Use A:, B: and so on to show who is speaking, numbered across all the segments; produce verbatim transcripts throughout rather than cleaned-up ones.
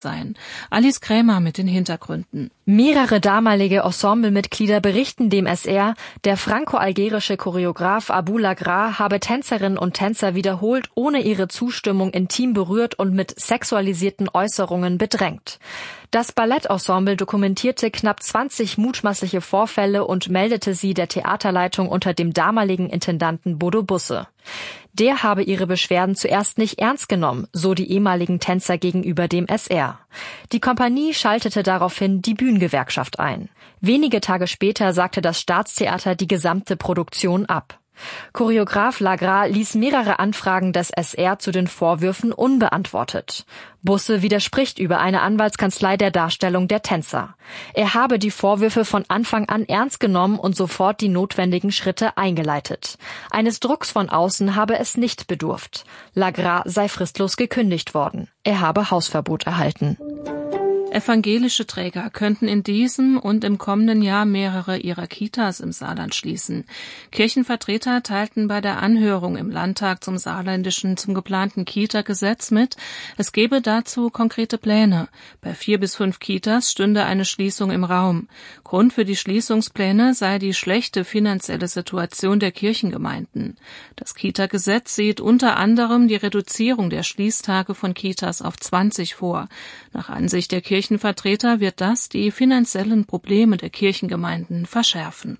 A: sein. Alice Krämer mit den Hintergründen.
B: Mehrere damalige Ensemblemitglieder berichten dem S R, der franco-algerische Choreograf Abou Lagra habe Tänzerinnen und Tänzer wiederholt ohne ihre Zustimmung intim berührt und mit sexualisierten Äußerungen bedrängt. Das Ballettensemble dokumentierte knapp zwanzig mutmaßliche Vorfälle und meldete sie der Theaterleitung unter dem damaligen Intendanten Bodo Busse. Der habe ihre Beschwerden zuerst nicht ernst genommen, so die ehemaligen Tänzer gegenüber dem S R. Die Kompanie schaltete daraufhin die Bühnengewerkschaft ein. Wenige Tage später sagte das Staatstheater die gesamte Produktion ab. Choreograf Lagra ließ mehrere Anfragen des S R zu den Vorwürfen unbeantwortet. Busse widerspricht über eine Anwaltskanzlei der Darstellung der Tänzer. Er habe die Vorwürfe von Anfang an ernst genommen und sofort die notwendigen Schritte eingeleitet. Eines Drucks von außen habe es nicht bedurft. Lagra sei fristlos gekündigt worden. Er habe Hausverbot erhalten.
A: Evangelische Träger könnten in diesem und im kommenden Jahr mehrere ihrer Kitas im Saarland schließen. Kirchenvertreter teilten bei der Anhörung im Landtag zum saarländischen, zum geplanten Kita-Gesetz mit, es gebe dazu konkrete Pläne. Bei vier bis fünf Kitas stünde eine Schließung im Raum. Grund für die Schließungspläne sei die schlechte finanzielle Situation der Kirchengemeinden. Das Kita-Gesetz sieht unter anderem die Reduzierung der Schließtage von Kitas auf zwanzig vor. Nach Ansicht der Kirchen Kirchenvertreter wird das die finanziellen Probleme der Kirchengemeinden verschärfen.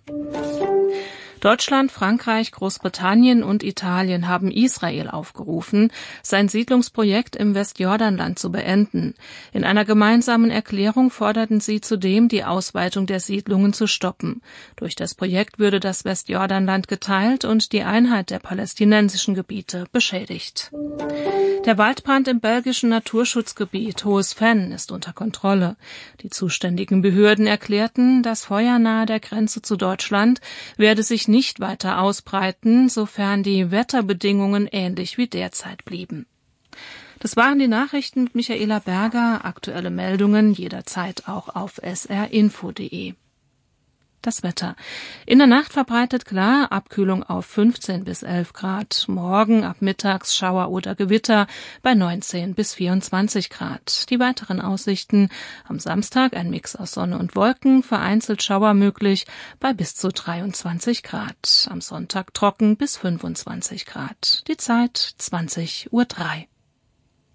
A: Deutschland, Frankreich, Großbritannien und Italien haben Israel aufgerufen, sein Siedlungsprojekt im Westjordanland zu beenden. In einer gemeinsamen Erklärung forderten sie zudem, die Ausweitung der Siedlungen zu stoppen. Durch das Projekt würde das Westjordanland geteilt und die Einheit der palästinensischen Gebiete beschädigt. Der Waldbrand im belgischen Naturschutzgebiet Hohes Venn ist unter Kontrolle. Die zuständigen Behörden erklärten, das Feuer nahe der Grenze zu Deutschland werde sich nicht weiter ausbreiten, sofern die Wetterbedingungen ähnlich wie derzeit blieben. Das waren die Nachrichten mit Michaela Berger. Aktuelle Meldungen jederzeit auch auf s r info punkt d e. Das Wetter. In der Nacht verbreitet klar, Abkühlung auf fünfzehn bis elf Grad. Morgen ab mittags Schauer oder Gewitter bei neunzehn bis vierundzwanzig Grad. Die weiteren Aussichten. Am Samstag ein Mix aus Sonne und Wolken, vereinzelt Schauer möglich bei bis zu dreiundzwanzig Grad. Am Sonntag trocken bis fünfundzwanzig Grad. Die Zeit zwanzig Uhr drei.